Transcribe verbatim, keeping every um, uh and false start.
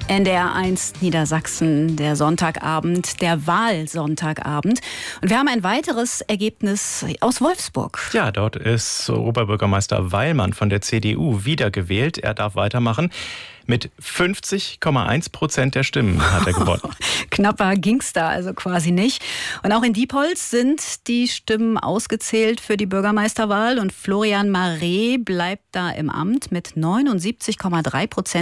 N D R eins Niedersachsen, der Sonntagabend, der Wahlsonntagabend. Und wir haben ein weiteres Ergebnis aus Wolfsburg. Ja, dort ist Oberbürgermeister Weilmann von der C D U wiedergewählt. Er darf weitermachen. Mit fünfzig Komma eins Prozent der Stimmen hat er gewonnen. Knapper ging's da also quasi nicht. Und auch in Diepholz sind die Stimmen ausgezählt für die Bürgermeisterwahl. Und Florian Maré bleibt da im Amt mit neunundsiebzig Komma drei Prozent.